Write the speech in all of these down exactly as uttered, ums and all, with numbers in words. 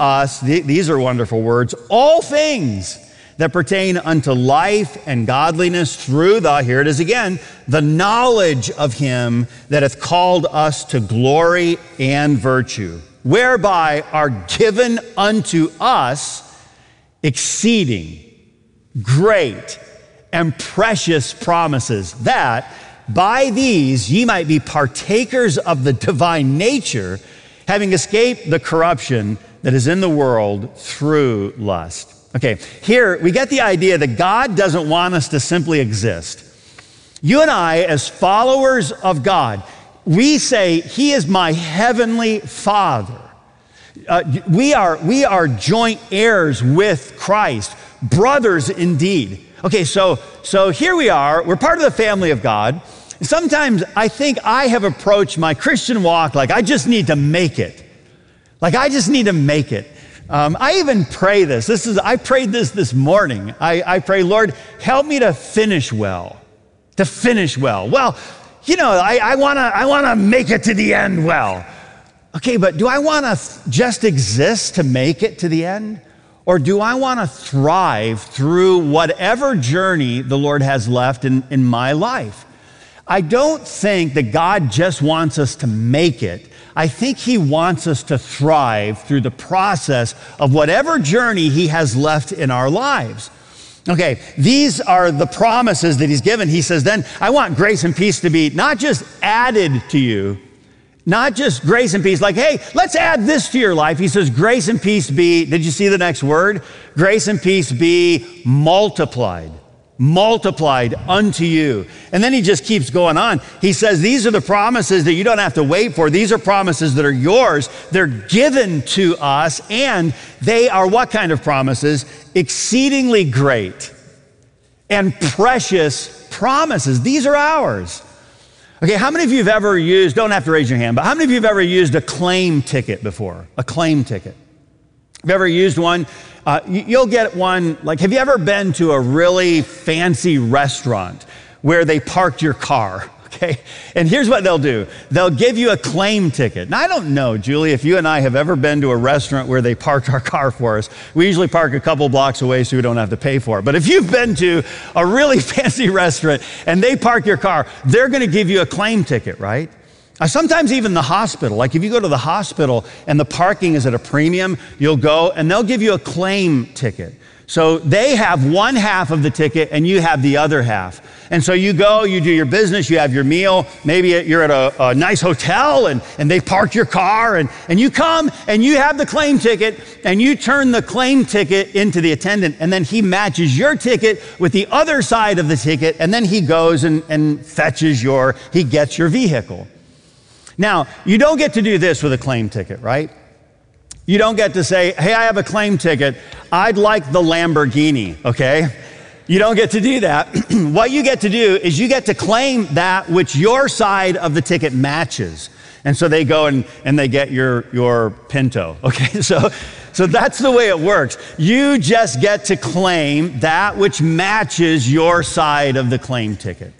us, th- these are wonderful words, all things that pertain unto life and godliness through the, here it is again, the knowledge of him that hath called us to glory and virtue, whereby are given unto us exceeding great and precious promises, that by these ye might be partakers of the divine nature, having escaped the corruption that is in the world through lust. Okay, here we get the idea that God doesn't want us to simply exist. You and I, as followers of God, we say, he is my heavenly Father. Uh, we are, we are joint heirs with Christ, brothers indeed. Okay, so, so here we are, we're part of the family of God. Sometimes I think I have approached my Christian walk like I just need to make it. Like I just need to make it. Um, I even pray this. This is I prayed this this morning. I, I pray, Lord, help me to finish well, to finish well. Well, you know, I, I wanna I wanna make it to the end well. Okay, but do I want to just exist to make it to the end, or do I want to thrive through whatever journey the Lord has left in, in my life? I don't think that God just wants us to make it. I think he wants us to thrive through the process of whatever journey he has left in our lives. Okay, these are the promises that he's given. He says, then I want grace and peace to be not just added to you, not just grace and peace, like, hey, let's add this to your life. He says, grace and peace be, did you see the next word? Grace and peace be multiplied. Multiplied unto you. And then he just keeps going on. He says, these are the promises that you don't have to wait for. These are promises that are yours. They're given to us, and they are what kind of promises? Exceedingly great and precious promises. These are ours. Okay, how many of you have ever used, don't have to raise your hand, but how many of you have ever used a claim ticket before? A claim ticket. Have you ever used one? Uh, you'll get one, like, have you ever been to a really fancy restaurant where they parked your car? Okay, and here's what they'll do. They'll give you a claim ticket. Now, I don't know, Julie, if you and I have ever been to a restaurant where they parked our car for us. We usually park a couple blocks away so we don't have to pay for it. But if you've been to a really fancy restaurant and they park your car, they're going to give you a claim ticket, right? Uh, sometimes even the hospital, like if you go to the hospital and the parking is at a premium, you'll go and they'll give you a claim ticket. So they have one half of the ticket and you have the other half. And so you go, you do your business, you have your meal, maybe you're at a, a nice hotel and, and they park your car and, and you come and you have the claim ticket and you turn the claim ticket into the attendant and then he matches your ticket with the other side of the ticket and then he goes and, and fetches your, he gets your vehicle. Now, you don't get to do this with a claim ticket, right? You don't get to say, hey, I have a claim ticket. I'd like the Lamborghini, okay? You don't get to do that. What you get to do is you get to claim that which your side of the ticket matches. And so they go and, and they get your, your Pinto, okay? So, so that's the way it works. You just get to claim that which matches your side of the claim ticket.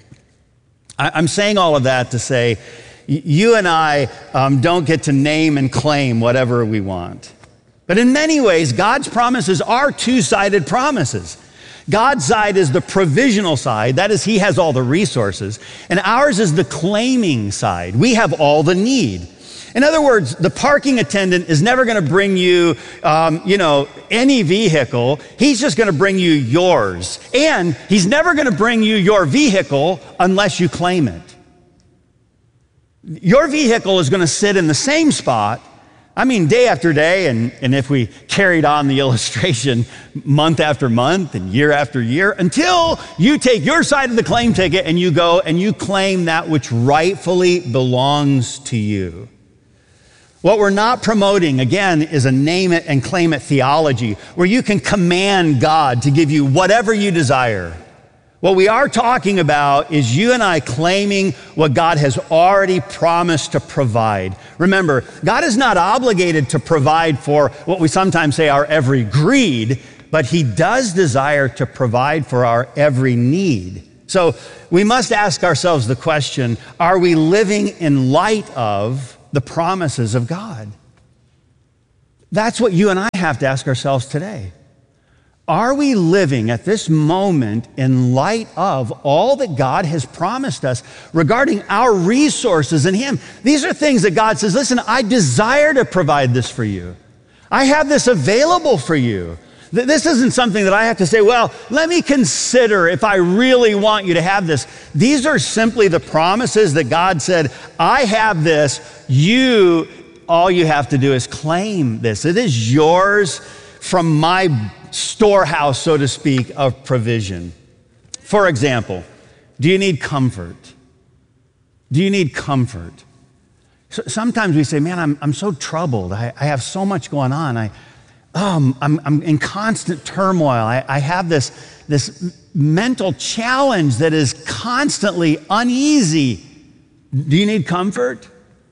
I, I'm saying all of that to say, you and I um, don't get to name and claim whatever we want. But in many ways, God's promises are two-sided promises. God's side is the provisional side. That is, he has all the resources. And ours is the claiming side. We have all the need. In other words, the parking attendant is never going to bring you, um, you know, any vehicle. He's just going to bring you yours. And he's never going to bring you your vehicle unless you claim it. Your vehicle is going to sit in the same spot, I mean, day after day, and, and if we carried on the illustration month after month and year after year, until you take your side of the claim ticket and you go and you claim that which rightfully belongs to you. What we're not promoting, again, is a name it and claim it theology, where you can command God to give you whatever you desire. What we are talking about is you and I claiming what God has already promised to provide. Remember, God is not obligated to provide for what we sometimes say our every greed, but he does desire to provide for our every need. So we must ask ourselves the question, are we living in light of the promises of God? That's what you and I have to ask ourselves today. Are we living at this moment in light of all that God has promised us regarding our resources in Him? These are things that God says, listen, I desire to provide this for you. I have this available for you. This isn't something that I have to say, well, let me consider if I really want you to have this. These are simply the promises that God said, I have this. You, all you have to do is claim this. It is yours from my storehouse, so to speak, of provision. For example, do you need comfort? Do you need comfort? So sometimes we say, man, I'm, I'm so troubled. I, I have so much going on. I, um, I'm, I'm in constant turmoil. I, I have this, this mental challenge that is constantly uneasy. Do you need comfort?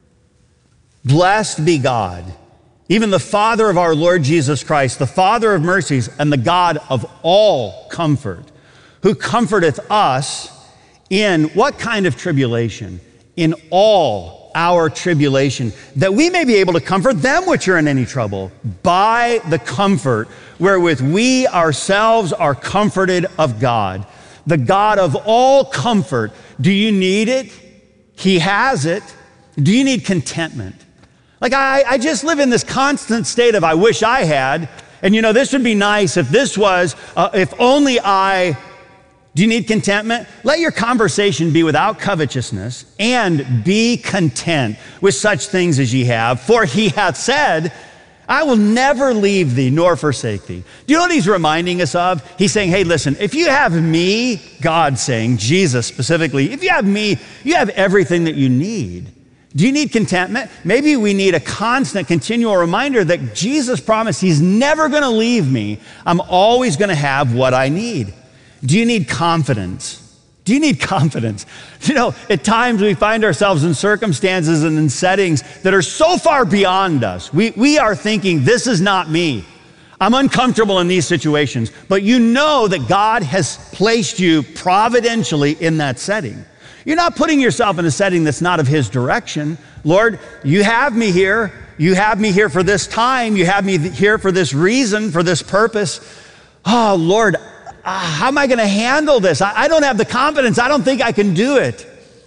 Blessed be God, even the Father of our Lord Jesus Christ, the Father of mercies and the God of all comfort, who comforteth us in what kind of tribulation? In all our tribulation, that we may be able to comfort them which are in any trouble by the comfort wherewith we ourselves are comforted of God. The God of all comfort. Do you need it? He has it. Do you need contentment? Like, I, I just live in this constant state of, I wish I had. And you know, this would be nice if this was, uh, if only I, do you need contentment? Let your conversation be without covetousness, and be content with such things as ye have. For he hath said, I will never leave thee nor forsake thee. Do you know what he's reminding us of? He's saying, hey, listen, if you have me, God saying, Jesus specifically, if you have me, you have everything that you need. Do you need contentment? Maybe we need a constant, continual reminder that Jesus promised he's never going to leave me. I'm always going to have what I need. Do you need confidence? Do you need confidence? You know, at times we find ourselves in circumstances and in settings that are so far beyond us. We, we are thinking, this is not me. I'm uncomfortable in these situations. But you know that God has placed you providentially in that setting. You're not putting yourself in a setting that's not of his direction. Lord, you have me here. You have me here for this time. You have me here for this reason, for this purpose. Oh, Lord, uh, how am I going to handle this? I, I don't have the confidence. I don't think I can do it.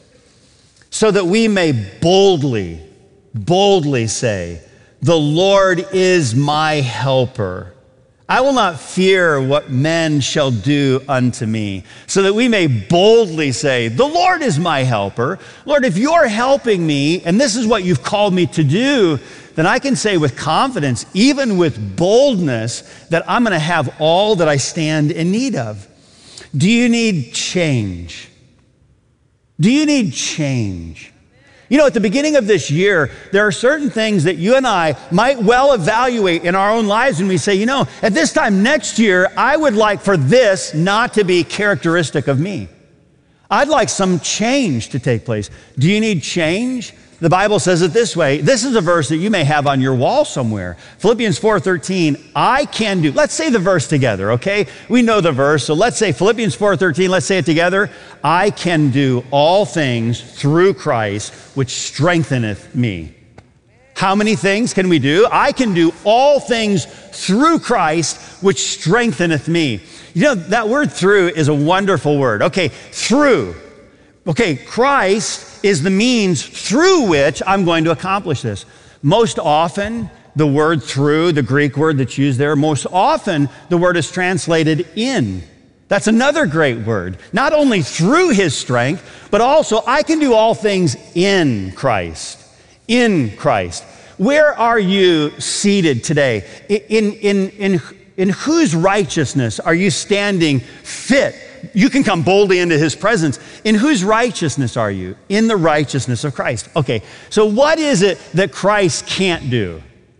So that we may boldly, boldly say, the Lord is my helper. I will not fear what men shall do unto me, so that we may boldly say, the Lord is my helper. Lord, if you're helping me, and this is what you've called me to do, then I can say with confidence, even with boldness, that I'm going to have all that I stand in need of. Do you need change? Do you need change? You know, at the beginning of this year, there are certain things that you and I might well evaluate in our own lives, and we say, you know, at this time next year, I would like for this not to be characteristic of me. I'd like some change to take place. Do you need change? The Bible says it this way. This is a verse that you may have on your wall somewhere. Philippians four thirteen, I can do. Let's say the verse together, okay? We know the verse, so let's say Philippians four thirteen, let's say it together. I can do all things through Christ, which strengtheneth me. How many things can we do? I can do all things through Christ, which strengtheneth me. You know, that word through is a wonderful word. Okay, through. Okay, Christ is the means through which I'm going to accomplish this. Most often, the word through, the Greek word that's used there, most often the word is translated in. That's another great word. Not only through his strength, but also I can do all things in Christ. In Christ. Where are you seated today? In, in, in, in whose righteousness are you standing fit? You can come boldly into his presence. In whose righteousness are you? In the righteousness of Christ. Okay, so what is it that Christ can't do?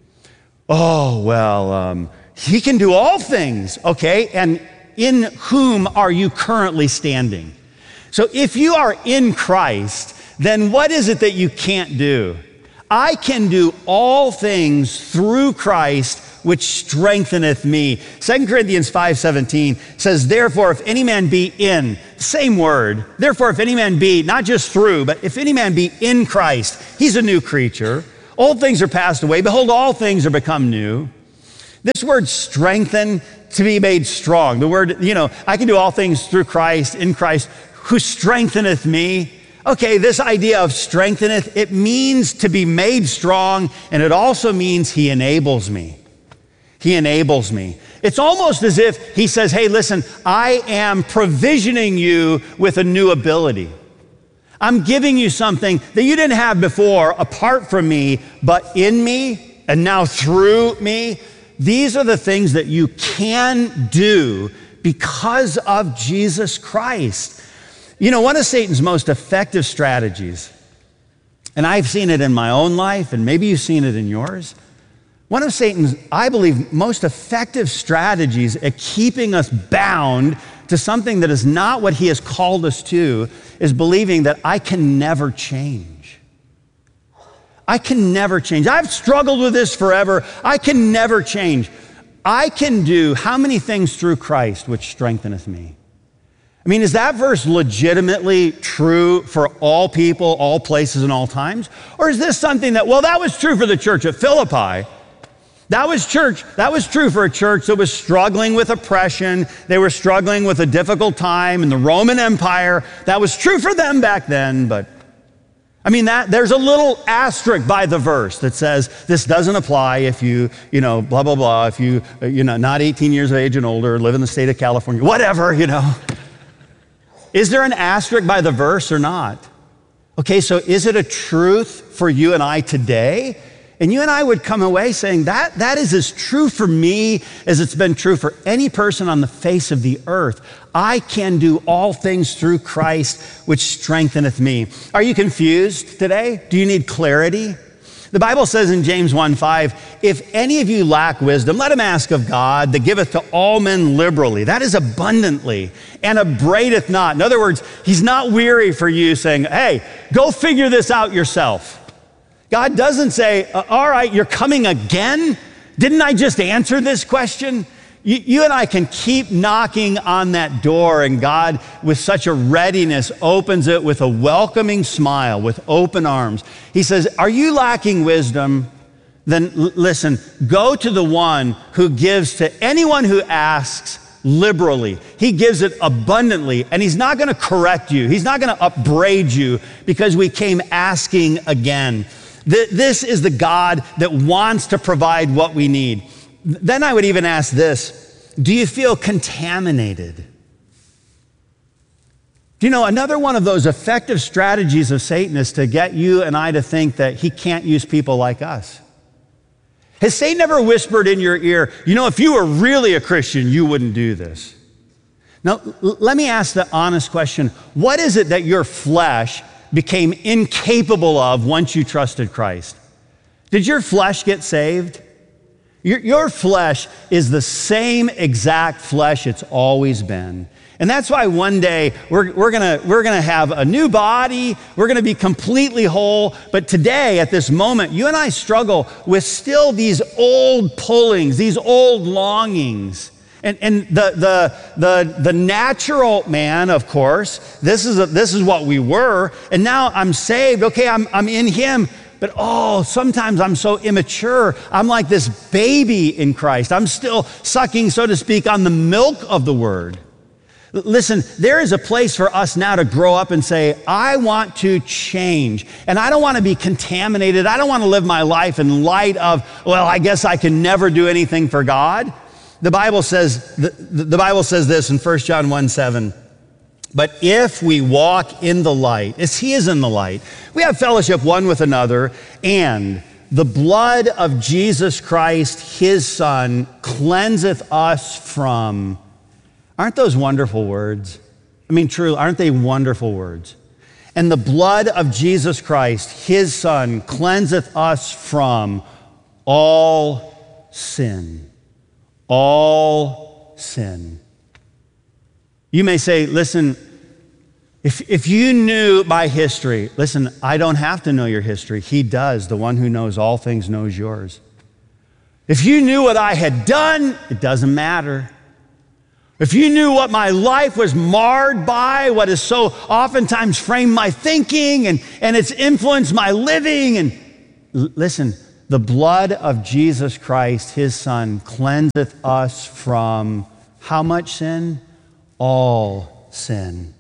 Oh, well, um, he can do all things, okay? And in whom are you currently standing? So if you are in Christ, then what is it that you can't do? I can do all things through Christ, which strengtheneth me. Second Corinthians five seventeen says, therefore, if any man be in, same word, therefore, if any man be, not just through, but if any man be in Christ, he's a new creature. Old things are passed away. Behold, all things are become new. This word strengthen, to be made strong. The word, you know, I can do all things through Christ, in Christ, who strengtheneth me. Okay, this idea of strengtheneth, it means to be made strong, and it also means he enables me. He enables me. It's almost as if he says, hey, listen, I am provisioning you with a new ability. I'm giving you something that you didn't have before apart from me, but in me and now through me. These are the things that you can do because of Jesus Christ. You know, one of Satan's most effective strategies, and I've seen it in my own life, and maybe you've seen it in yours. One of Satan's, I believe, most effective strategies at keeping us bound to something that is not what he has called us to is believing that I can never change. I can never change. I've struggled with this forever. I can never change. I can do how many things through Christ which strengtheneth me? I mean, is that verse legitimately true for all people, all places, and all times? Or is this something that, well, that was true for the church at Philippi. That was church. That was true for a church that was struggling with oppression. They were struggling with a difficult time in the Roman Empire. That was true for them back then, but I mean, that there's a little asterisk by the verse that says this doesn't apply if you, you know, blah, blah, blah, if you, you know, not eighteen years of age and older, live in the state of California, whatever, you know. Is there an asterisk by the verse or not? Okay, so is it a truth for you and I today? And you and I would come away saying that that is as true for me as it's been true for any person on the face of the earth. I can do all things through Christ, which strengtheneth me. Are you confused today? Do you need clarity? The Bible says in James one five, if any of you lack wisdom, let him ask of God that giveth to all men liberally. That is abundantly, and upbraideth not. In other words, he's not weary for you saying, hey, go figure this out yourself. God doesn't say, all right, you're coming again? Didn't I just answer this question? You, you and I can keep knocking on that door, and God, with such a readiness, opens it with a welcoming smile, with open arms. He says, are you lacking wisdom? Then l- listen, go to the one who gives to anyone who asks liberally. He gives it abundantly, and he's not gonna correct you. He's not gonna upbraid you because we came asking again. This is the God that wants to provide what we need. Then I would even ask this, do you feel contaminated? Do you know, another one of those effective strategies of Satan is to get you and I to think that he can't use people like us. Has Satan ever whispered in your ear, you know, if you were really a Christian, you wouldn't do this? Now, l- let me ask the honest question. What is it that your flesh became incapable of once you trusted Christ? Did your flesh get saved? Your, your flesh is the same exact flesh it's always been. And that's why one day we're, we're gonna, we're gonna have a new body, we're gonna be completely whole, but today, at this moment, you and I struggle with still these old pullings, these old longings. And, and the, the, the, the natural man, of course, this is, a, this is what we were, and now I'm saved, okay, I'm, I'm in him, but oh, sometimes I'm so immature. I'm like this baby in Christ. I'm still sucking, so to speak, on the milk of the word. Listen, there is a place for us now to grow up and say, I want to change, and I don't want to be contaminated. I don't want to live my life in light of, well, I guess I can never do anything for God. The Bible says, the, the Bible says this in First John one seven, but if we walk in the light, as he is in the light, we have fellowship one with another, and the blood of Jesus Christ, his son, cleanseth us from. Aren't those wonderful words? I mean, truly, aren't they wonderful words? And the blood of Jesus Christ, his son, cleanseth us from all sin. All sin. You may say, listen, if, if you knew my history, listen, I don't have to know your history. He does. The one who knows all things knows yours. If you knew what I had done, it doesn't matter. If you knew what my life was marred by, what has so oftentimes framed my thinking and, and it's influenced my living, and L- listen, the blood of Jesus Christ, his Son, cleanseth us from how much sin? All sin.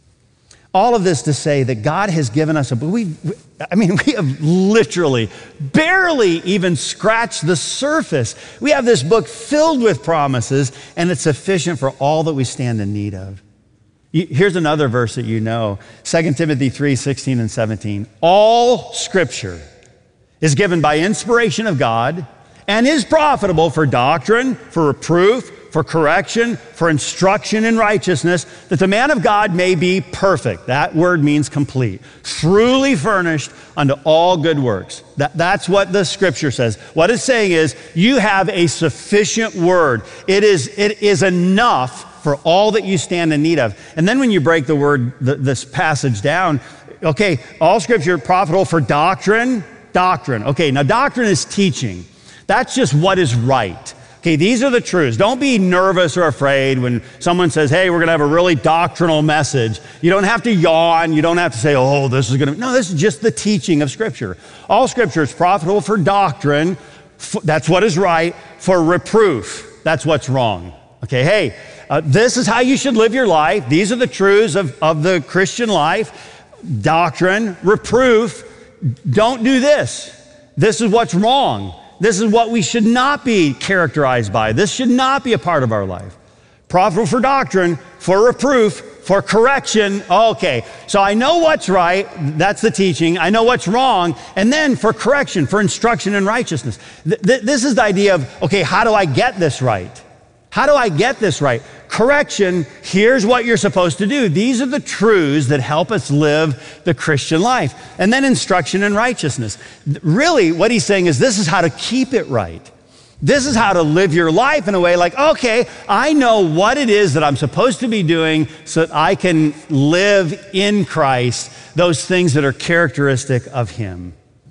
All of this to say that God has given us a, we, I mean, we have literally barely even scratched the surface. We have this book filled with promises, and it's sufficient for all that we stand in need of. Here's another verse that you know, Second Timothy three, sixteen and seventeen. All scripture is given by inspiration of God and is profitable for doctrine, for reproof, for correction, for instruction in righteousness, that the man of God may be perfect. That word means complete. Truly furnished unto all good works. That, that's what the scripture says. What it's saying is, you have a sufficient word. It is, it is enough for all that you stand in need of. And then when you break the word, the, this passage down, okay, all scripture profitable for doctrine, doctrine. Okay, now doctrine is teaching. That's just what is right. Okay, these are the truths. Don't be nervous or afraid when someone says, hey, we're going to have a really doctrinal message. You don't have to yawn. You don't have to say, oh, this is going to... No, this is just the teaching of Scripture. All Scripture is profitable for doctrine. That's what is right. For reproof. That's what's wrong. Okay, hey, uh, this is how you should live your life. These are the truths of, of the Christian life. Doctrine, reproof. Don't do this. This is what's wrong. This is what we should not be characterized by. This should not be a part of our life. Profitable for doctrine, for reproof, for correction. Okay, so I know what's right. That's the teaching. I know what's wrong. And then for correction, for instruction in righteousness. Th- th- this is the idea of, okay, how do I get this right? How do I get this right? Correction, here's what you're supposed to do. These are the truths that help us live the Christian life. And then instruction in righteousness. Really, what he's saying is this is how to keep it right. This is how to live your life in a way like, okay, I know what it is that I'm supposed to be doing so that I can live in Christ, those things that are characteristic of him.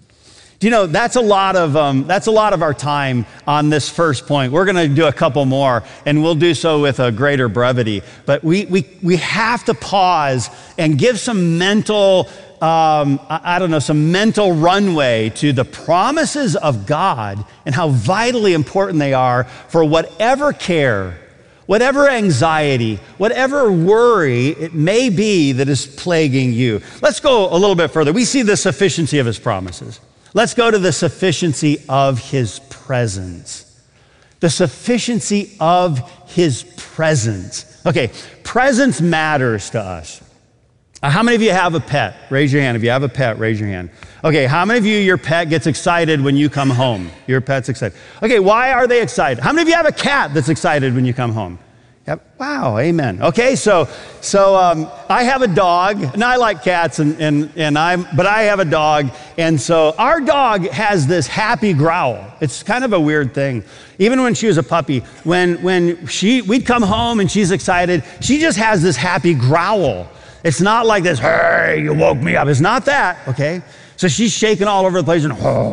You know, that's a lot of um, that's a lot of our time on this first point. We're going to do a couple more, and we'll do so with a greater brevity. But we we we have to pause and give some mental, um, I don't know, some mental runway to the promises of God and how vitally important they are for whatever care, whatever anxiety, whatever worry it may be that is plaguing you. Let's go a little bit further. We see the sufficiency of his promises. Let's go to the sufficiency of his presence. The sufficiency of his presence. Okay, presence matters to us. Uh, how many of you have a pet? Raise your hand. If you have a pet, raise your hand. Okay, how many of you, your pet gets excited when you come home? Your pet's excited. Okay, why are they excited? How many of you have a cat that's excited when you come home? Yep. Wow, amen. Okay, so so um, I have a dog, and I like cats, and and and I'm, but I have a dog, and so our dog has this happy growl. It's kind of a weird thing. Even when she was a puppy, when when she we'd come home and she's excited, she just has this happy growl. It's not like this, hey, you woke me up. It's not that, okay? So she's shaking all over the place, and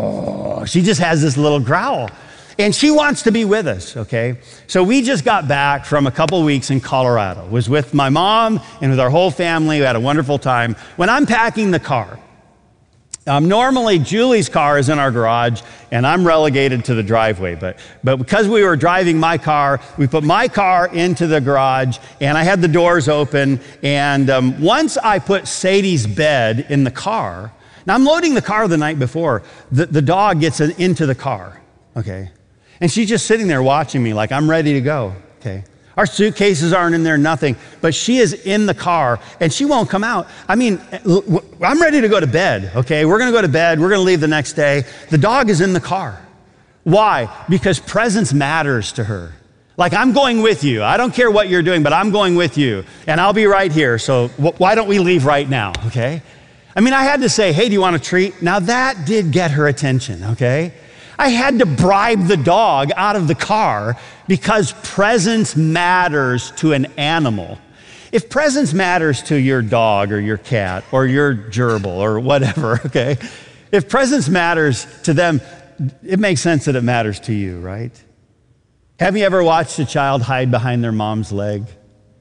oh, she just has this little growl. And she wants to be with us, okay? So we just got back from a couple weeks in Colorado. Was with my mom and with our whole family. We had a wonderful time. When I'm packing the car, um, normally Julie's car is in our garage, and I'm relegated to the driveway. But, but because we were driving my car, we put my car into the garage, and I had the doors open. And um, once I put Sadie's bed in the car, now I'm loading the car the night before, the, the dog gets in, into the car, okay? And she's just sitting there watching me like I'm ready to go, okay? Our suitcases aren't in there, nothing. But she is in the car, and she won't come out. I mean, I'm ready to go to bed, okay? We're going to go to bed. We're going to leave the next day. The dog is in the car. Why? Because presence matters to her. Like, I'm going with you. I don't care what you're doing, but I'm going with you. And I'll be right here. So why don't we leave right now, okay? I mean, I had to say, hey, do you want a treat? Now, that did get her attention, okay? I had to bribe the dog out of the car because presence matters to an animal. If presence matters to your dog or your cat or your gerbil or whatever, okay? If presence matters to them, it makes sense that it matters to you, right? Have you ever watched a child hide behind their mom's leg?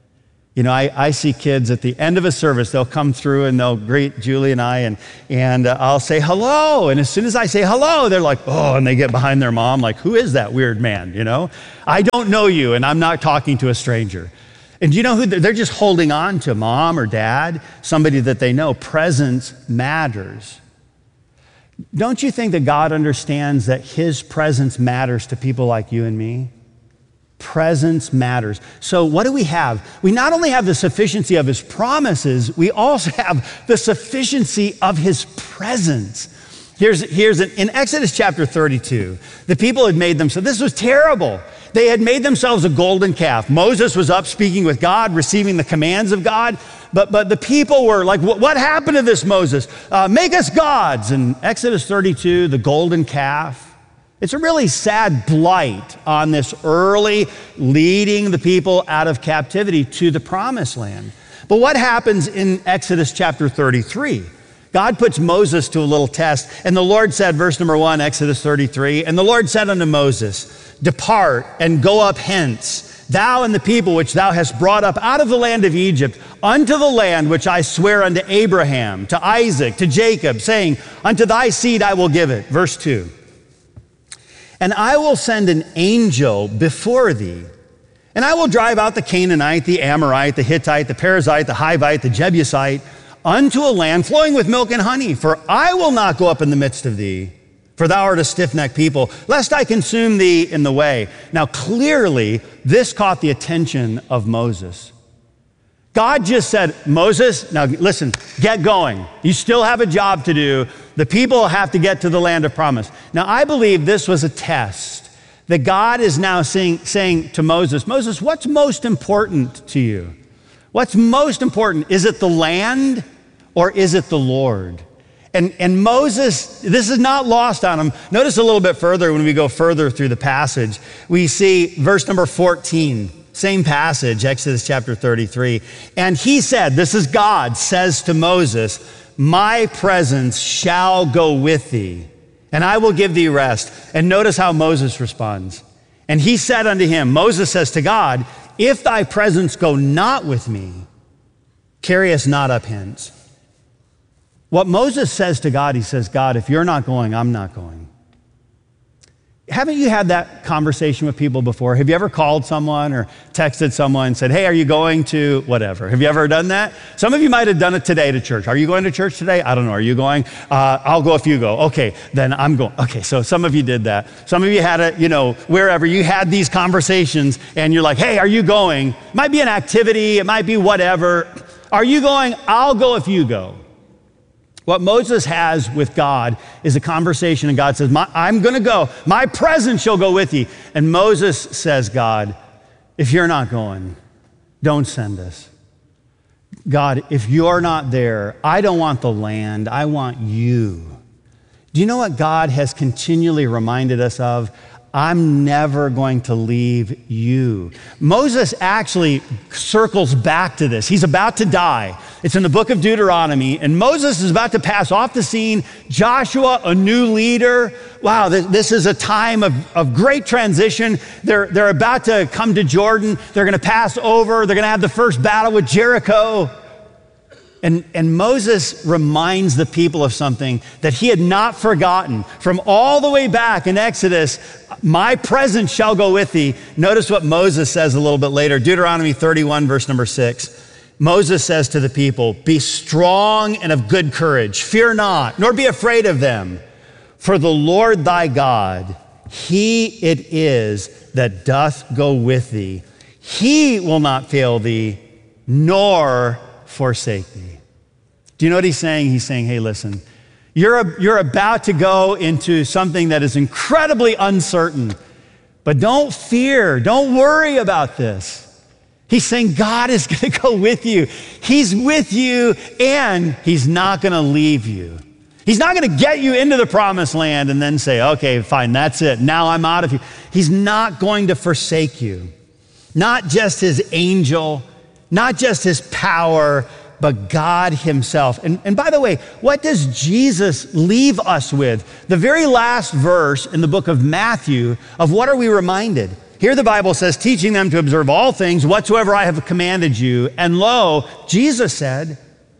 You know, I, I see kids at the end of a service, they'll come through and they'll greet Julie and I, and, and uh, I'll say hello. And as soon as I say hello, they're like, oh, and they get behind their mom, like, who is that weird man, you know? I don't know you, and I'm not talking to a stranger. And do you know who? They're, they're just holding on to mom or dad, somebody that they know. Presence matters. Don't you think that God understands that his presence matters to people like you and me? Presence matters. So what do we have? We not only have the sufficiency of his promises, we also have the sufficiency of his presence. Here's, here's an, in Exodus chapter thirty-two, the people had made themselves, this was terrible. They had made themselves a golden calf. Moses was up speaking with God, receiving the commands of God, but, but the people were like, what happened to this, Moses? Uh, make us gods. In Exodus thirty-two, the golden calf, it's a really sad blight on this early leading the people out of captivity to the promised land. But what happens in Exodus chapter thirty-three? God puts Moses to a little test, and the Lord said, verse number one, Exodus thirty-three, and the Lord said unto Moses, depart and go up hence, thou and the people which thou hast brought up out of the land of Egypt, unto the land which I swear unto Abraham, to Isaac, to Jacob, saying, unto thy seed I will give it. Verse two. And I will send an angel before thee, and I will drive out the Canaanite, the Amorite, the Hittite, the Perizzite, the Hivite, the Jebusite, unto a land flowing with milk and honey. For I will not go up in the midst of thee, for thou art a stiff-necked people, lest I consume thee in the way. Now clearly, this caught the attention of Moses. God just said, Moses, now listen, get going. You still have a job to do. The people have to get to the land of promise. Now, I believe this was a test that God is now saying, saying to Moses, Moses, what's most important to you? What's most important? Is it the land or is it the Lord? And, and Moses, this is not lost on him. Notice a little bit further when we go further through the passage. We see verse number fourteen. Same passage, Exodus chapter thirty-three. And he said, this is God, says to Moses, my presence shall go with thee, and I will give thee rest. And notice how Moses responds. And he said unto him, Moses says to God, if thy presence go not with me, carry us not up hence. What Moses says to God, he says, God, if you're not going, I'm not going. Haven't you had that conversation with people before? Have you ever called someone or texted someone and said, hey, are you going to whatever? Have you ever done that? Some of you might have done it today to church. Are you going to church today? I don't know. Are you going? Uh, I'll go if you go. Okay, then I'm going. Okay, so some of you did that. Some of you had it, you know, wherever you had these conversations and you're like, hey, are you going? It might be an activity. It might be whatever. Are you going? I'll go if you go. What Moses has with God is a conversation, and God says, My, I'm going to go. My presence shall go with you. And Moses says, God, if you're not going, don't send us. God, if you're not there, I don't want the land. I want you. Do you know what God has continually reminded us of? I'm never going to leave you. Moses actually circles back to this. He's about to die. It's in the book of Deuteronomy, and Moses is about to pass off the scene. Joshua, a new leader. Wow, this, this is a time of, of great transition. They're, they're about to come to Jordan. They're going to pass over. They're going to have the first battle with Jericho. And, and Moses reminds the people of something that he had not forgotten. From all the way back in Exodus, my presence shall go with thee. Notice what Moses says a little bit later. Deuteronomy thirty-one, verse number six. Moses says to the people, be strong and of good courage. Fear not, nor be afraid of them. For the Lord thy God, he it is that doth go with thee. He will not fail thee, nor forsake thee. Do you know what he's saying? He's saying, hey, listen, you're, a, you're about to go into something that is incredibly uncertain, but don't fear, don't worry about this. He's saying God is going to go with you. He's with you, and he's not going to leave you. He's not going to get you into the promised land and then say, okay, fine, that's it. Now I'm out of here. He's not going to forsake you. Not just his angel, not just his power, but God himself. And, and by the way, what does Jesus leave us with? The very last verse in the book of Matthew, of what are we reminded? Here the Bible says, teaching them to observe all things whatsoever I have commanded you. And lo, Jesus said,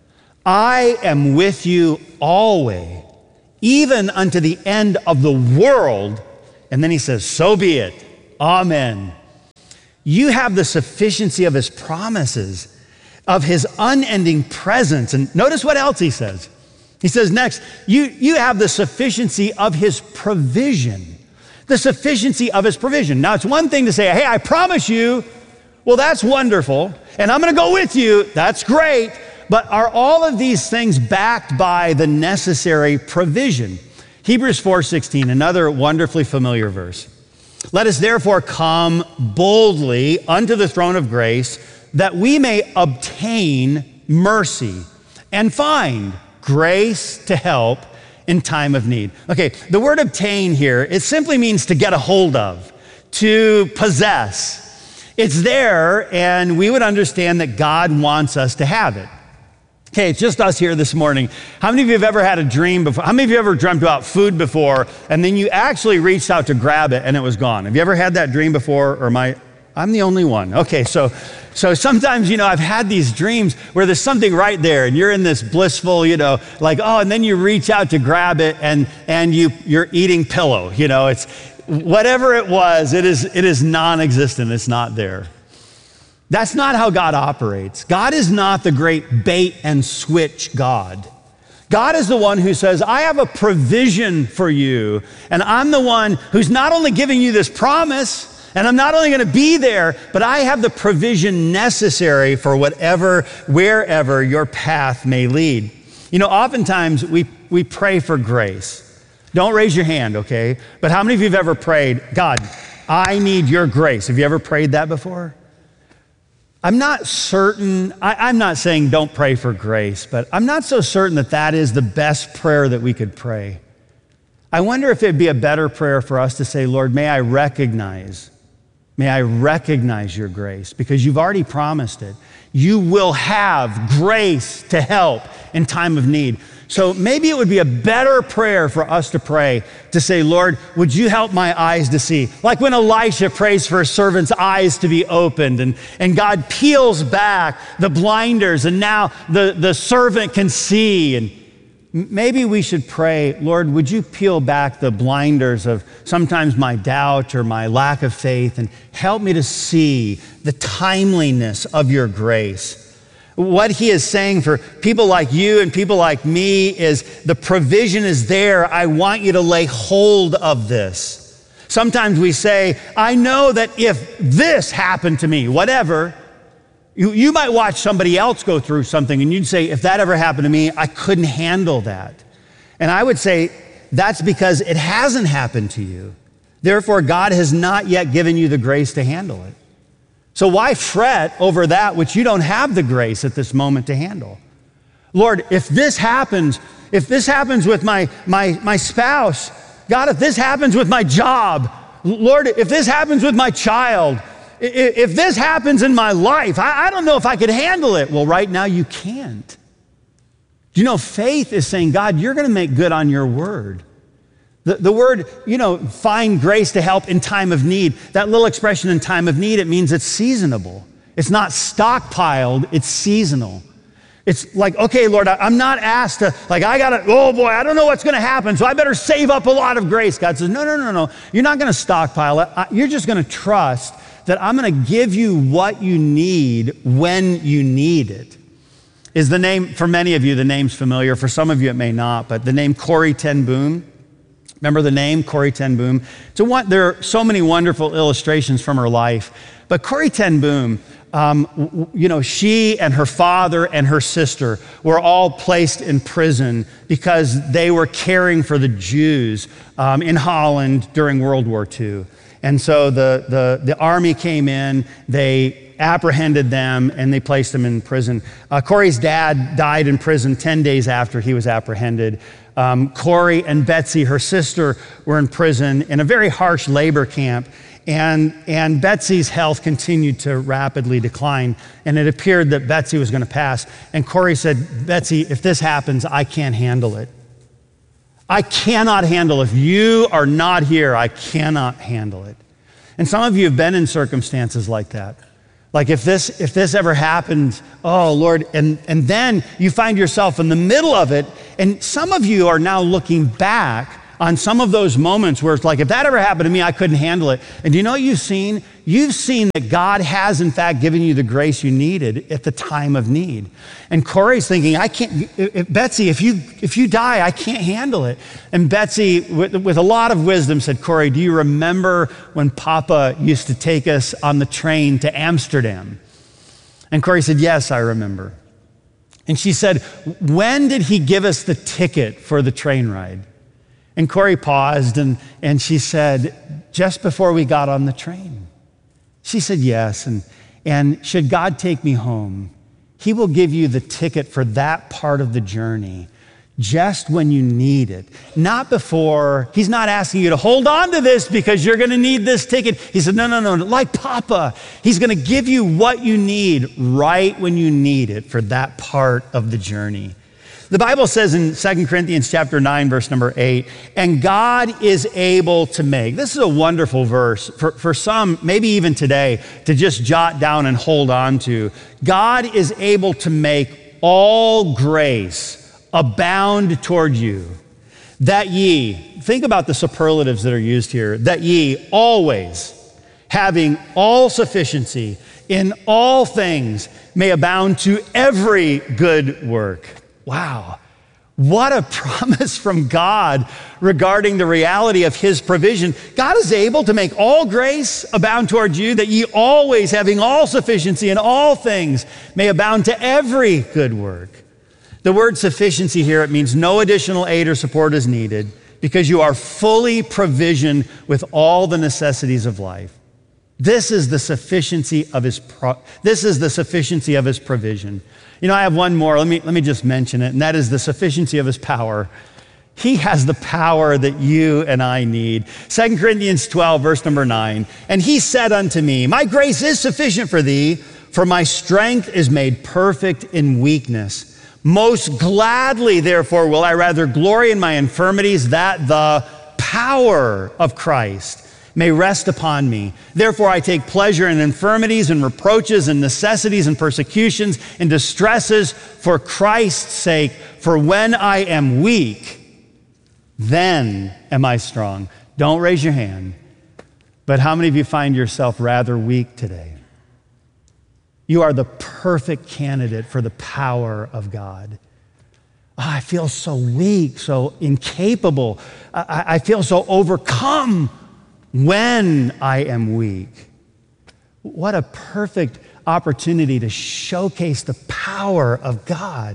I am with you always, even unto the end of the world. And then he says, so be it. Amen. You have the sufficiency of his promises, of his unending presence. And notice what else he says. He says next, you, you have the sufficiency of his provision. The sufficiency of his provision. Now, it's one thing to say, hey, I promise you. Well, that's wonderful. And I'm going to go with you. That's great. But are all of these things backed by the necessary provision? Hebrews four sixteen, another wonderfully familiar verse. Let us therefore come boldly unto the throne of grace, that we may obtain mercy and find grace to help in time of need. Okay, the word obtain here, it simply means to get a hold of, to possess. It's there, and we would understand that God wants us to have it. Okay, it's just us here this morning. How many of you have ever had a dream before? How many of you have ever dreamt about food before, and then you actually reached out to grab it and it was gone? Have you ever had that dream before, or am I, I'm the only one. Okay, so so sometimes, you know, I've had these dreams where there's something right there and you're in this blissful, you know, like, oh, and then you reach out to grab it and and you you're eating pillow, you know, it's whatever it was, it is it is non-existent, it's not there. That's not how God operates. God is not the great bait and switch God. God is the one who says, I have a provision for you, and I'm the one who's not only giving you this promise, and I'm not only going to be there, but I have the provision necessary for whatever, wherever your path may lead. You know, oftentimes we, we pray for grace. Don't raise your hand, okay? But how many of you have ever prayed, God, I need your grace? Have you ever prayed that before? I'm not certain, I, I'm not saying don't pray for grace, but I'm not so certain that that is the best prayer that we could pray. I wonder if it'd be a better prayer for us to say, Lord, may I recognize, may I recognize your grace, because you've already promised it. You will have grace to help in time of need. So maybe it would be a better prayer for us to pray, to say, Lord, would you help my eyes to see? Like when Elisha prays for his servant's eyes to be opened, and, and God peels back the blinders, and now the, the servant can see. And maybe we should pray, Lord, would you peel back the blinders of sometimes my doubt or my lack of faith, and help me to see the timeliness of your grace. What he is saying for people like you and people like me is the provision is there. I want you to lay hold of this. Sometimes we say, I know that if this happened to me, whatever, you, you might watch somebody else go through something and you'd say, if that ever happened to me, I couldn't handle that. And I would say, that's because it hasn't happened to you. Therefore, God has not yet given you the grace to handle it. So why fret over that which you don't have the grace at this moment to handle? Lord, if this happens, if this happens with my, my, my spouse, God, if this happens with my job, Lord, if this happens with my child, if, if this happens in my life, I, I don't know if I could handle it. Well, right now you can't. Do you know, faith is saying, God, you're going to make good on your word. The, the word, you know, find grace to help in time of need. That little expression, in time of need, it means it's seasonable. It's not stockpiled, it's seasonal. It's like, okay, Lord, I, I'm not asked to, like, I gotta, oh boy, I don't know what's gonna happen, so I better save up a lot of grace. God says, no, no, no, no. You're not gonna stockpile it. I, you're just gonna trust that I'm gonna give you what you need when you need it. Is the name, for many of you, the name's familiar. For some of you, it may not, but the name Corrie ten Boom. Remember the name, Corrie ten Boom? So one, there are so many wonderful illustrations from her life. But Corrie ten Boom, um, you know, she and her father and her sister were all placed in prison because they were caring for the Jews um, in Holland during World War Two. And so the, the, the army came in, they apprehended them, and they placed them in prison. Uh, Corrie's dad died in prison ten days after he was apprehended. Um, Corrie and Betsy, her sister, were in prison in a very harsh labor camp, and, and Betsy's health continued to rapidly decline, and it appeared that Betsy was going to pass. And Corrie said, Betsy, if this happens, I can't handle it. I cannot handle it. If you are not here, I cannot handle it. And some of you have been in circumstances like that. Like if this if this ever happened, oh Lord, and, and then you find yourself in the middle of it, and some of you are now looking back on some of those moments where it's like, if that ever happened to me, I couldn't handle it. And do you know what you've seen? You've seen that God has, in fact, given you the grace you needed at the time of need. And Corey's thinking, I can't, if, Betsy, if you if you die, I can't handle it. And Betsy, with, with a lot of wisdom, said, Corey, do you remember when Papa used to take us on the train to Amsterdam? And Corey said, yes, I remember. And she said, when did he give us the ticket for the train ride? And Corey paused, and, and she said, just before we got on the train. She said, yes, and, and should God take me home, he will give you the ticket for that part of the journey just when you need it. Not before. He's not asking you to hold on to this because you're going to need this ticket. He said, no, no, no, like Papa, he's going to give you what you need right when you need it for that part of the journey. The Bible says in Second Corinthians chapter nine, verse number eight, and God is able to make. This is a wonderful verse for, for some, maybe even today, to just jot down and hold on to. God is able to make all grace abound toward you, that ye, think about the superlatives that are used here, that ye always, having all sufficiency in all things, may abound to every good work. Wow, what a promise from God regarding the reality of his provision. God is able to make all grace abound toward you, that ye always, having all sufficiency in all things, may abound to every good work. The word sufficiency here, it means no additional aid or support is needed because you are fully provisioned with all the necessities of life. This is the sufficiency of his pro- this is the sufficiency of his provision. You know, I have one more. Let me let me just mention it, and that is the sufficiency of his power. He has the power that you and I need. Second Corinthians twelve, verse number nine. And he said unto me, my grace is sufficient for thee, for my strength is made perfect in weakness. Most gladly, therefore, will I rather glory in my infirmities, that the power of Christ may rest upon me. Therefore, I take pleasure in infirmities and reproaches and necessities and persecutions and distresses for Christ's sake. For when I am weak, then am I strong. Don't raise your hand. But how many of you find yourself rather weak today? You are the perfect candidate for the power of God. Oh, I feel so weak, so incapable. I, I feel so overcome when I am weak. What a perfect opportunity to showcase the power of God.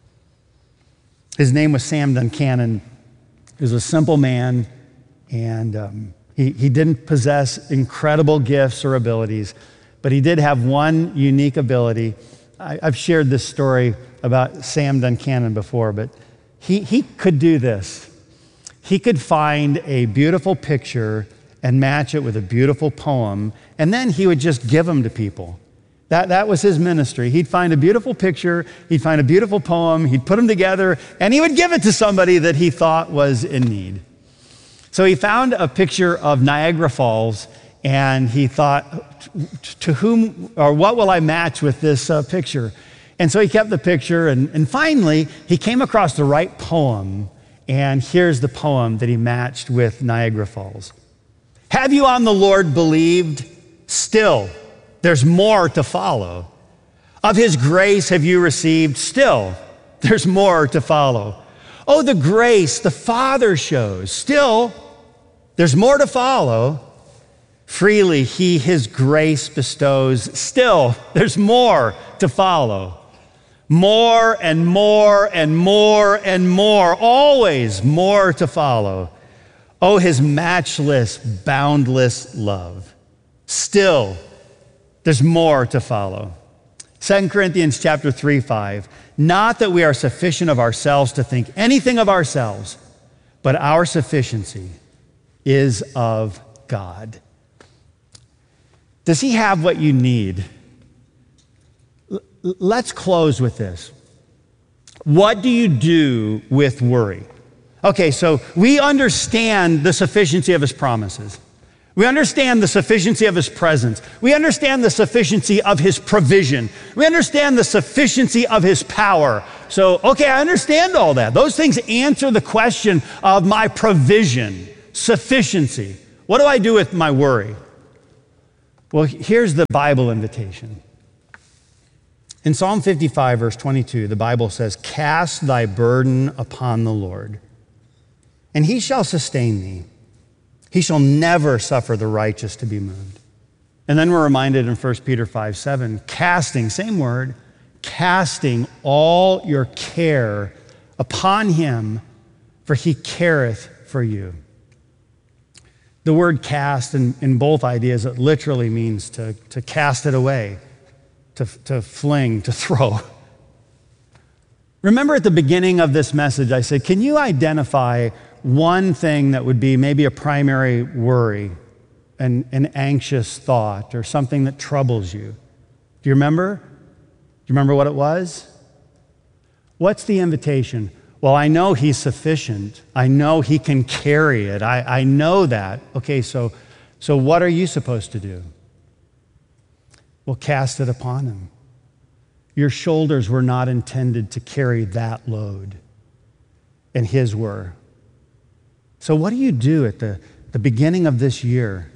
His name was Sam Duncannon. He was a simple man, and um, he, he didn't possess incredible gifts or abilities, but he did have one unique ability. I, I've shared this story about Sam Duncannon before, but he, he could do this. He could find a beautiful picture and match it with a beautiful poem, and then he would just give them to people. That, that was his ministry. He'd find a beautiful picture, he'd find a beautiful poem, he'd put them together, and he would give it to somebody that he thought was in need. So he found a picture of Niagara Falls, and he thought, to whom or what will I match with this uh, picture? And so he kept the picture, and, and finally, he came across the right poem, and here's the poem that he matched with Niagara Falls. Have you on the Lord believed? Still, there's more to follow. Of his grace have you received? Still, there's more to follow. Oh, the grace the Father shows. Still, there's more to follow. Freely he his grace bestows. Still, there's more to follow. More and more and more and more. Always more to follow. Oh, his matchless, boundless love. Still, there's more to follow. Second Corinthians chapter three, five. Not that we are sufficient of ourselves to think anything of ourselves, but our sufficiency is of God. Does he have what you need? L- let's close with this. What do you do with worry? Okay, so we understand the sufficiency of his promises. We understand the sufficiency of his presence. We understand the sufficiency of his provision. We understand the sufficiency of his power. So, okay, I understand all that. Those things answer the question of my provision, sufficiency. What do I do with my worry? Well, here's the Bible invitation. In Psalm fifty-five, verse twenty-two, the Bible says, "Cast thy burden upon the Lord, and he shall sustain thee. He shall never suffer the righteous to be moved." And then we're reminded in First Peter five seven, casting, same word, casting all your care upon him, for he careth for you. The word cast in, in both ideas, it literally means to, to cast it away, to, to fling, to throw. Remember at the beginning of this message, I said, can you identify one thing that would be maybe a primary worry, an, an anxious thought, or something that troubles you? Do you remember? Do you remember what it was? What's the invitation? Well, I know he's sufficient. I know he can carry it. I, I know that. Okay, so, so what are you supposed to do? Well, cast it upon him. Your shoulders were not intended to carry that load, and his were. So what do you do at the, the beginning of this year?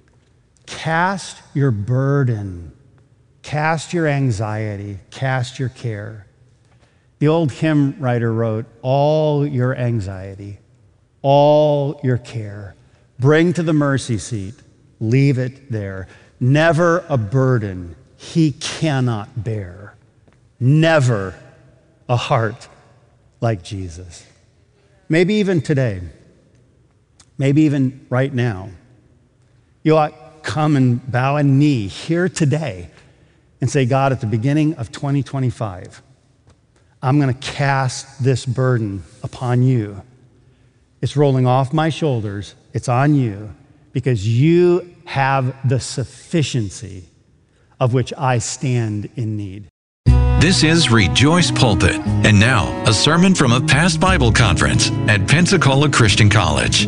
Cast your burden, cast your anxiety, cast your care. The old hymn writer wrote, all your anxiety, all your care, bring to the mercy seat, leave it there. Never a burden he cannot bear. Never a heart like Jesus. Maybe even today, maybe even right now, you ought come and bow a knee here today and say, God, at the beginning of twenty twenty-five, I'm going to cast this burden upon you. It's rolling off my shoulders. It's on you because you have the sufficiency of which I stand in need. This is Rejoice Pulpit. And now, a sermon from a past Bible conference at Pensacola Christian College.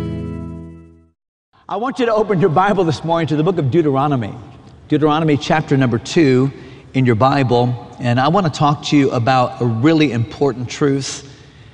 I want you to open your Bible this morning to the book of Deuteronomy. Deuteronomy chapter number two in your Bible. And I want to talk to you about a really important truth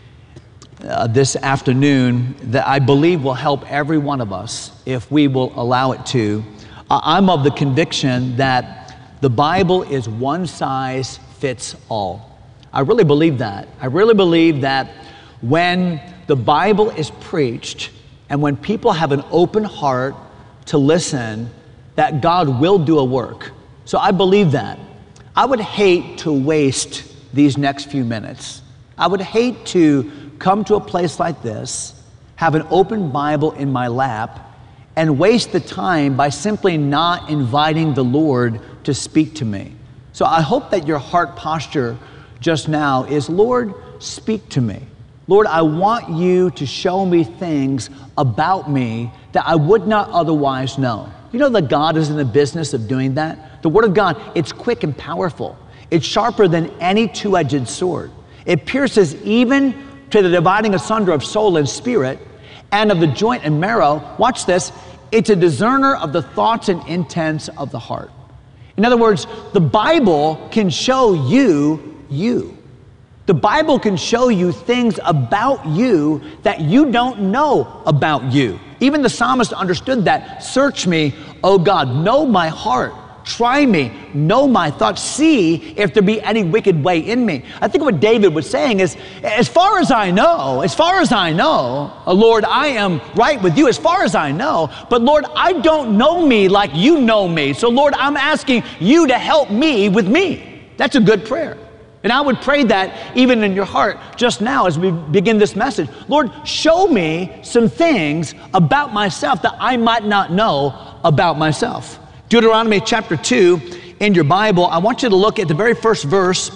uh, this afternoon that I believe will help every one of us if we will allow it to. Uh, I'm of the conviction that the Bible is one size fits all. I really believe that. I really believe that when the Bible is preached and when people have an open heart to listen, that God will do a work. So I believe that. I would hate to waste these next few minutes. I would hate to come to a place like this, have an open Bible in my lap, and waste the time by simply not inviting the Lord to speak to me. So I hope that your heart posture just now is, Lord, speak to me. Lord, I want you to show me things about me that I would not otherwise know. You know that God is in the business of doing that? The Word of God, it's quick and powerful. It's sharper than any two-edged sword. It pierces even to the dividing asunder of soul and spirit and of the joint and marrow. Watch this. It's a discerner of the thoughts and intents of the heart. In other words, the Bible can show you you. The Bible can show you things about you that you don't know about you. Even the psalmist understood that. Search me, O God, know my heart. Try me, know my thoughts, see if there be any wicked way in me. I think what David was saying is, as far as I know, as far as I know, oh Lord, I am right with you as far as I know, but Lord, I don't know me like you know me. So Lord, I'm asking you to help me with me. That's a good prayer. And I would pray that even in your heart just now as we begin this message. Lord, show me some things about myself that I might not know about myself. Deuteronomy chapter two in your Bible, I want you to look at the very first verse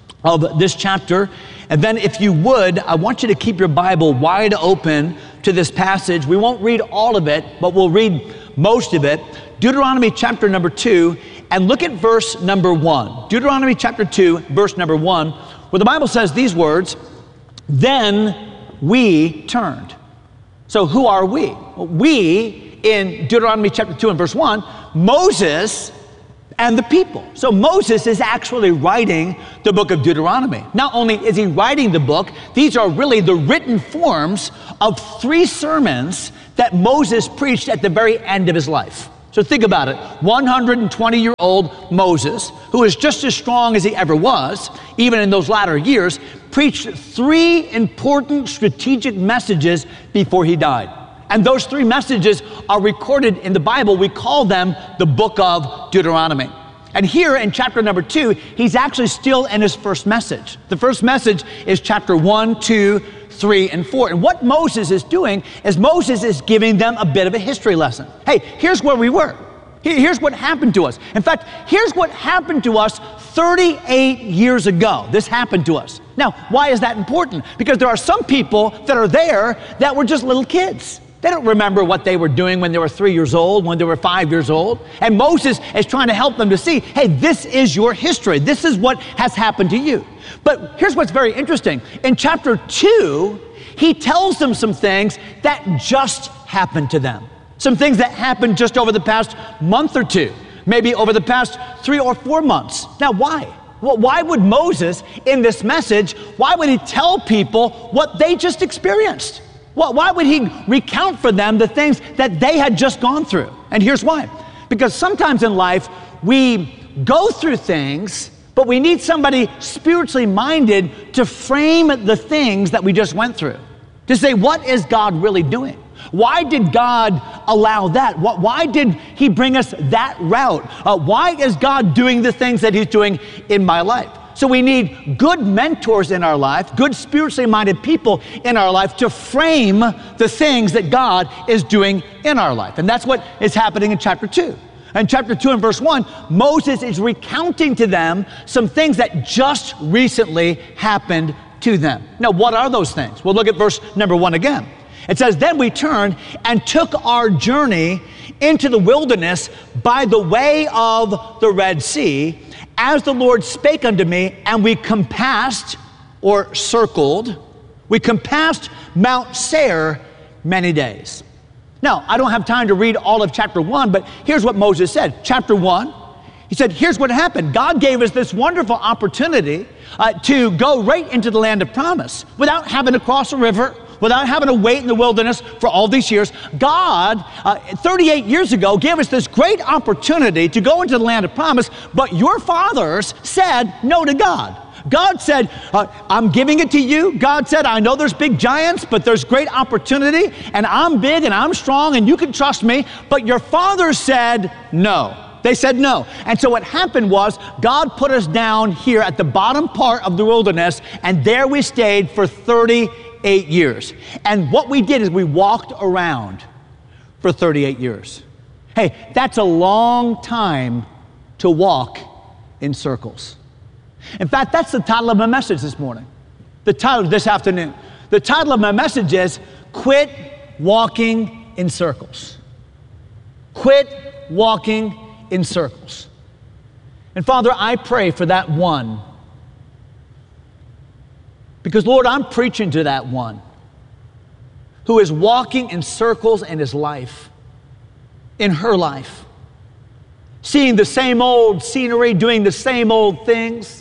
of this chapter. And then if you would, I want you to keep your Bible wide open to this passage. We won't read all of it, but we'll read most of it. Deuteronomy chapter number two, and look at verse number one. Deuteronomy chapter two, verse number one, where the Bible says these words, then we turned. So who are we? Well, we in Deuteronomy chapter two and verse one, Moses and the people. So Moses is actually writing the book of Deuteronomy. Not only is he writing the book, these are really the written forms of three sermons that Moses preached at the very end of his life. So think about it. one hundred twenty-year-old Moses, who is just as strong as he ever was, even in those latter years, preached three important strategic messages before he died. And those three messages are recorded in the Bible. We call them the book of Deuteronomy. And here in chapter number two, he's actually still in his first message. The first message is chapter one, two, three, and four. And what Moses is doing is Moses is giving them a bit of a history lesson. Hey, here's where we were. Here's what happened to us. In fact, here's what happened to us thirty-eight years ago. This happened to us. Now, why is that important? Because there are some people that are there that were just little kids. They don't remember what they were doing when they were three years old, when they were five years old. And Moses is trying to help them to see, hey, this is your history. This is what has happened to you. But here's what's very interesting. In chapter two, he tells them some things that just happened to them. Some things that happened just over the past month or two, maybe over the past three or four months. Now, why? Well, why would Moses, in this message, why would he tell people what they just experienced? Well, why would he recount for them the things that they had just gone through? And here's why. Because sometimes in life, we go through things, but we need somebody spiritually minded to frame the things that we just went through. To say, what is God really doing? Why did God allow that? Why did he bring us that route? Uh, why is God doing the things that he's doing in my life? So we need good mentors in our life, good spiritually minded people in our life to frame the things that God is doing in our life. And that's what is happening in chapter two. In chapter two and verse one, Moses is recounting to them some things that just recently happened to them. Now, what are those things? Well, look at verse number one again. It says, then we turned and took our journey into the wilderness by the way of the Red Sea, as the Lord spake unto me, and we compassed, or circled, we compassed Mount Seir many days. Now, I don't have time to read all of chapter one, but here's what Moses said. Chapter one, he said, here's what happened. God gave us this wonderful opportunity uh, to go right into the land of promise without having to cross a river, without having to wait in the wilderness for all these years. God, uh, thirty-eight years ago, gave us this great opportunity to go into the land of promise, but your fathers said no to God. God said, uh, I'm giving it to you. God said, I know there's big giants, but there's great opportunity, and I'm big and I'm strong, and you can trust me. But your fathers said no. They said no. And so what happened was God put us down here at the bottom part of the wilderness, and there we stayed for thirty-eight years. And what we did is we walked around for thirty-eight years. Hey, that's a long time to walk in circles. In fact, that's the title of my message this morning. The title this afternoon. The title of my message is Quit Walking in Circles. Quit walking in circles. And Father, I pray for that one. Because Lord, I'm preaching to that one who is walking in circles in his life, in her life, seeing the same old scenery, doing the same old things,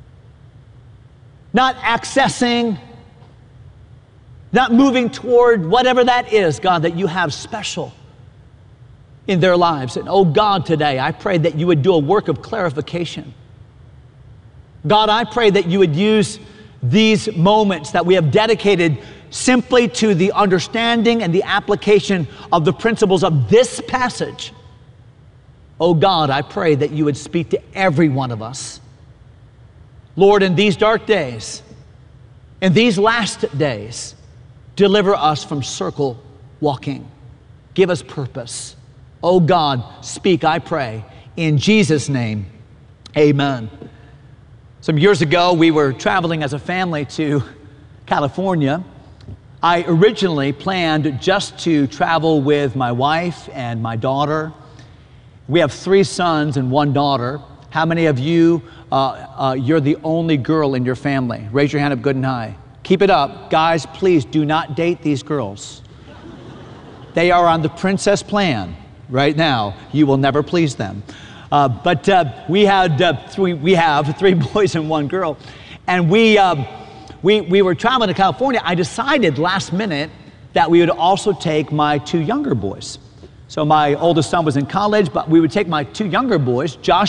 not accessing, not moving toward whatever that is, God, that you have special in their lives. And oh God, today, I pray that you would do a work of clarification. God, I pray that you would use these moments that we have dedicated simply to the understanding and the application of the principles of this passage. Oh God, I pray that you would speak to every one of us. Lord, in these dark days, in these last days, deliver us from circle walking. Give us purpose. Oh God, speak, I pray, in Jesus' name, amen. Some years ago, we were traveling as a family to California. I originally planned just to travel with my wife and my daughter. We have three sons and one daughter. How many of you, uh, uh, you're the only girl in your family? Raise your hand up good and high. Keep it up. Guys, please do not date these girls. They are on the princess plan right now. You will never please them. Uh, but uh, we had uh, three, we have three boys and one girl, and we, um, we, we were traveling to California. I decided last minute that we would also take my two younger boys. So my oldest son was in college, but we would take my two younger boys, Josh